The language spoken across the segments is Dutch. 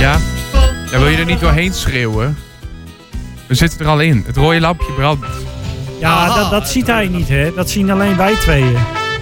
Ja? Ja, wil je er niet doorheen schreeuwen? We zitten er al in. Het rode lampje brandt. Ja, dat ziet hij niet, hè. Dat zien alleen wij tweeën.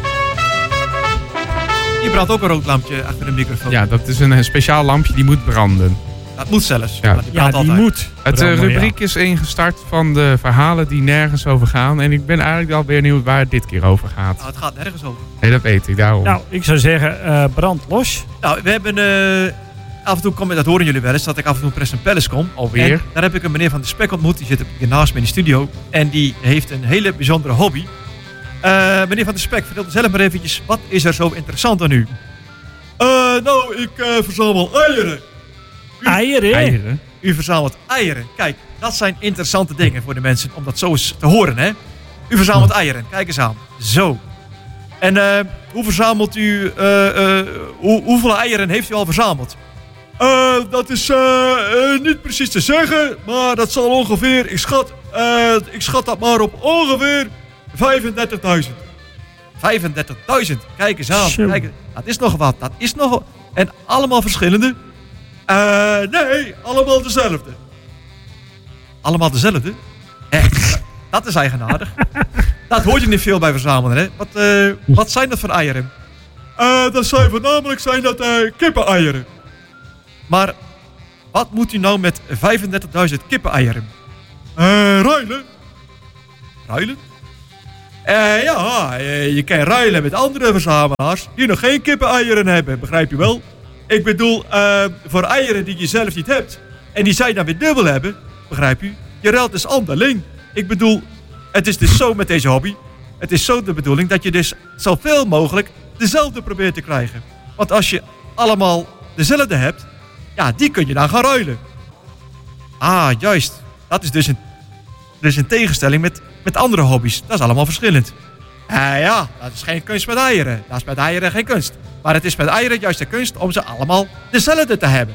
Je brandt ook een rood lampje achter de microfoon. Ja, dat is een speciaal lampje die moet branden. Dat moet zelfs. Ja, die moet. Het rubriek is ingestart van de verhalen die nergens over gaan. En ik ben eigenlijk wel benieuwd waar het dit keer over gaat. Nou, het gaat nergens over. Nee, dat weet ik, daarom. Nou, ik zou zeggen, brand los. Nou, we hebben... af en toe dat horen jullie wel eens, dat ik af en toe in Press & Palace kom. Alweer? En daar heb ik een meneer van de Spek ontmoet. Die zit hier naast me in de studio. En die heeft een hele bijzondere hobby. Meneer van de Spek, vertel zelf maar eventjes. Wat is er zo interessant aan u? Nou, ik verzamel eieren. Eieren? U verzamelt eieren. Kijk, dat zijn interessante dingen voor de mensen om dat zo eens te horen, hè? U verzamelt eieren. Kijk eens aan. Zo. En hoe verzamelt u... hoeveel eieren heeft u al verzameld? Dat is niet precies te zeggen, maar dat zal ongeveer... Ik schat dat maar op ongeveer 35.000. 35.000. Kijk eens aan. Kijk, dat is nog wat. Dat is nog... En allemaal verschillende... nee, allemaal dezelfde. Allemaal dezelfde? Echt, dat is eigenaardig. Dat hoor je niet veel bij verzamelen, hè? Wat zijn dat voor eieren? Dat zijn voornamelijk kippeneieren. Maar wat moet u nou met 35.000 kippeneieren? Ruilen. Ruilen? Ja, je kan ruilen met andere verzamelaars die nog geen kippeneieren hebben, begrijp je wel? Ik bedoel, voor eieren die je zelf niet hebt en die zij dan weer dubbel hebben, begrijp u? Je ruilt dus onderling. Ik bedoel, het is dus zo met deze hobby. Het is zo de bedoeling dat je dus zoveel mogelijk dezelfde probeert te krijgen. Want als je allemaal dezelfde hebt, ja, die kun je dan gaan ruilen. Ah, juist. Dat is dus een tegenstelling met andere hobby's. Dat is allemaal verschillend. Ja, dat is geen kunst met eieren. Dat is met eieren geen kunst. Maar het is met eieren juist de kunst om ze allemaal dezelfde te hebben.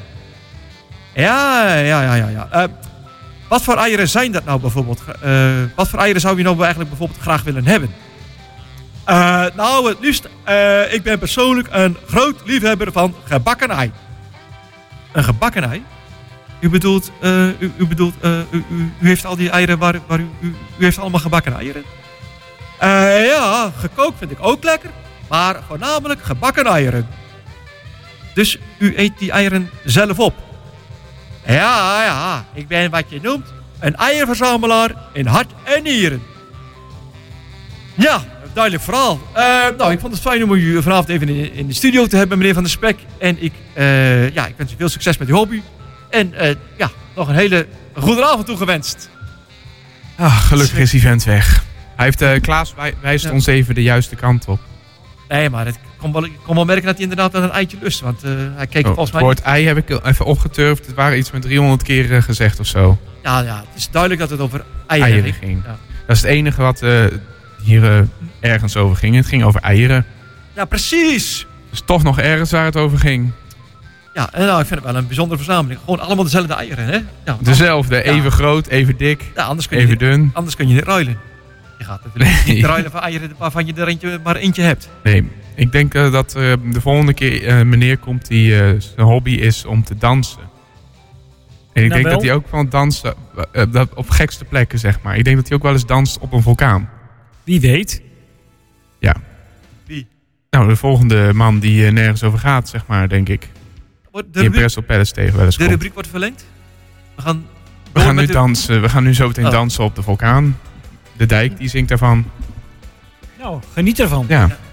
Ja. Wat voor eieren zijn dat nou bijvoorbeeld? Wat voor eieren zou je nou eigenlijk bijvoorbeeld graag willen hebben? Nou, het liefst, ik ben persoonlijk een groot liefhebber van gebakken ei. Een gebakken ei? U bedoelt, u heeft al die eieren waar u heeft allemaal gebakken eieren? Ja, gekookt vind ik ook lekker, maar voornamelijk gebakken eieren. Dus u eet die eieren zelf op? Ja, ik ben wat je noemt een eierverzamelaar in hart en nieren. Ja, duidelijk verhaal. Nou, ik vond het fijn om u vanavond even in de studio te hebben, meneer Van der Spek. En ik wens u veel succes met uw hobby. En nog een hele goede avond toegewenst. Gelukkig is die vent weg. Hij heeft, Klaas wijst ons even de juiste kant op. Nee, maar ik kon wel merken dat hij inderdaad wel een eitje lust. Want hij keek volgens mij... Voor het ei heb ik even opgeturfd. Het waren iets met 300 keer gezegd of zo. Ja, het is duidelijk dat het over eieren ging. Ja. Dat is het enige wat hier ergens over ging. Het ging over eieren. Ja, precies. Dus toch nog ergens waar het over ging. Ja, en nou, ik vind het wel een bijzondere verzameling. Gewoon allemaal dezelfde eieren, hè? Ja, dezelfde, even groot, even dik, even dun. Anders kun je niet ruilen. Je gaat natuurlijk niet ruilen van eieren waarvan je er maar eentje hebt. Nee, ik denk dat de volgende keer een meneer komt die zijn hobby is om te dansen. En ik denk dat hij ook van dansen op gekste plekken, zeg maar. Ik denk dat hij ook wel eens danst op een vulkaan. Wie weet. Ja. Wie? Nou, de volgende man die nergens over gaat, zeg maar, denk ik. Die in Press & Palace tegen wel eens komt. De rubriek wordt verlengd? We gaan nu dansen. We gaan nu zo meteen dansen op de vulkaan. De dijk, die zingt daarvan. Nou, geniet ervan. Ja.